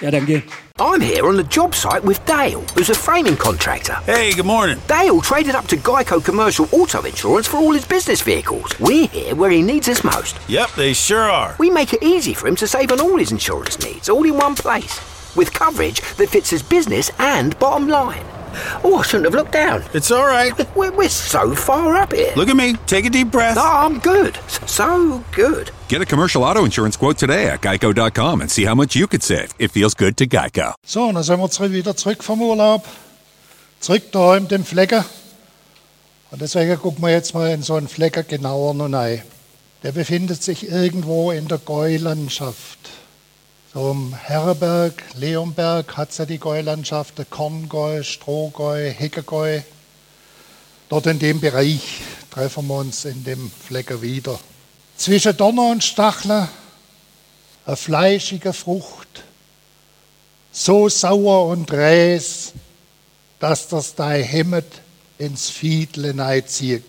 Ja, danke. I'm here on the job site with Dale, who's a framing contractor. Hey, good morning. Dale traded up to Geico Commercial Auto Insurance for all his business vehicles. We're here where he needs us most. Yep, they sure are. We make it easy for him to save on all his insurance needs, all in one place, with coverage that fits his business and bottom line. Oh, I shouldn't have looked down. It's all right. We're so far up here. Look at me. Take a deep breath. No, I'm good. So good. Get a commercial auto insurance quote today at geico.com and see how much you could save. It feels good to Geico. So, dann sind wir wieder zurück vom Urlaub. Zurück daheim dem Flecker. Und deswegen gucken wir jetzt mal in so einen Flecker genauer noch rein. Der befindet sich irgendwo in der Gäulandschaft. So im Herrenberg, Leonberg hat es ja die Gäulandschaften, Korngäu, Strohgäu, Heckegäu. Dort in dem Bereich treffen wir uns in dem Flecker wieder. Zwischen Donner und Stacheln eine fleischige Frucht, so sauer und räs, dass das dein Hemmet ins Fiedle neizieht.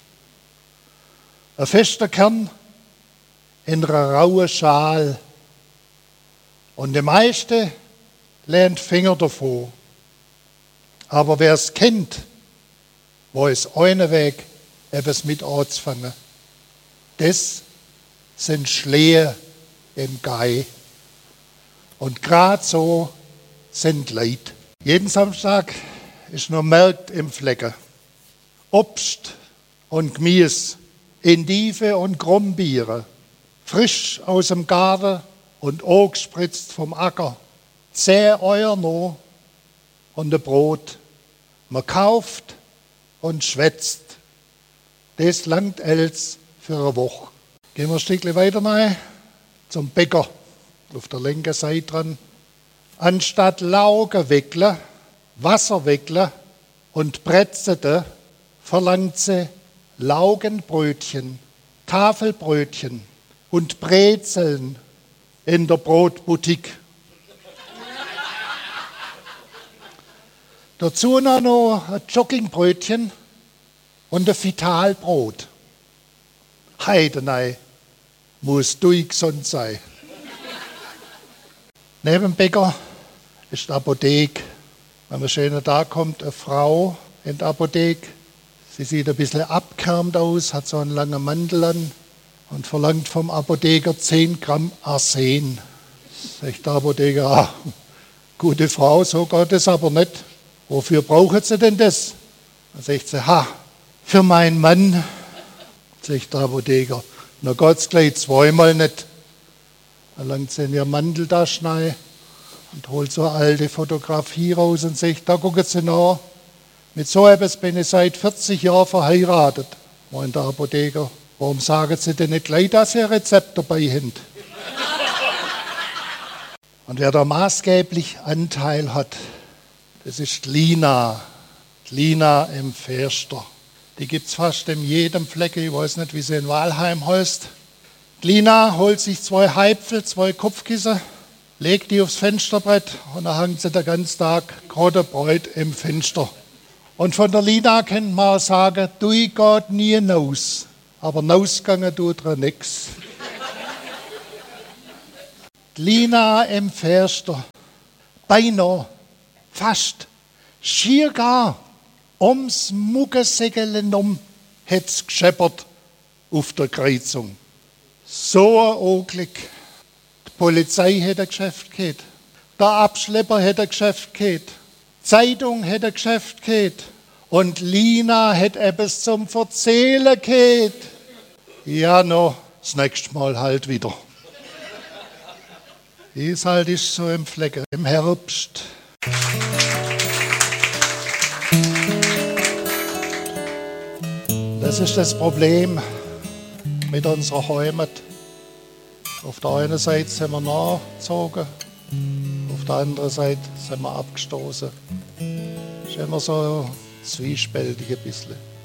Ein fester Kern in einer rauen Schal. Und der meiste lernt Finger davon. Aber wer es kennt, weiß einen Weg, etwas mit anzufangen. Das sind Schlehe im Gei. Und gerade so sind Leute. Jeden Samstag ist noch Markt im Flecker. Obst und Gemüse, Endive und Grumbiere, frisch aus dem Garten und angespritzt vom Acker. 10 Euro noch und ein Brot. Man kauft und schwätzt. Das langt els für eine Woche. Gehen wir ein Stückchen weiter rein zum Bäcker. Auf der linken Seite dran. Anstatt Laugen wickeln, Wasser wickeln und Brezeln, verlangt sie Laugenbrötchen, Tafelbrötchen und Brezeln in der Brotboutique. Dazu noch ein Joggingbrötchen und ein Vitalbrot. Heidenei, muss durchgesund sein. Neben dem Bäcker ist die Apotheke. Wenn man schön da kommt, eine Frau in der Apotheke. Sie sieht ein bisschen abgehärmt aus, hat so einen langen Mantel an und verlangt vom Apotheker 10 Gramm Arsen. Sagt der Apotheker, gute Frau, so geht es aber nicht. Wofür brauchen Sie denn das? Dann sagt sie, für meinen Mann. Sagt der Apotheker, na Gott, gleich zweimal nicht. Dann langt sie in ihr Manteltasche rein und holt so eine alte Fotografie raus und sagt, da gucken Sie nach, mit so etwas bin ich seit 40 Jahren verheiratet. Meint der Apotheker, warum sagen Sie denn nicht gleich, dass Sie ein Rezept dabei haben? Und wer da maßgeblich Anteil hat, das ist die Lina. Die Lina im Förster. Die gibt es fast in jedem Flecken, ich weiß nicht, wie sie in Walheim heißt. Die Lina holt sich 2 Heipfel, 2 Kopfkissen, legt die aufs Fensterbrett und dann hängt sie den ganzen Tag gerade Bräut im Fenster. Und von der Lina kann man sagen, du geht nie hinaus, aber rausgegangen tut er nichts. Die Lina im Förster, beinahe, fast, schier gar, ums Muggensäckele herum hat's gescheppert auf der Kreuzung. So ein Unglück. Die Polizei hätte ein Geschäft gehabt, der Abschlepper hätte ein Geschäft gehabt, die Zeitung hätte ein Geschäft gehabt und Lina hätte etwas zum Erzählen gehabt. Ja, no, das nächste Mal halt wieder. Wie es halt ist so im Flecken, im Herbst. Das ist das Problem mit unserer Heimat. Auf der einen Seite sind wir nachgezogen, auf der anderen Seite sind wir abgestoßen. Das ist immer so zwiespältig ein bisschen.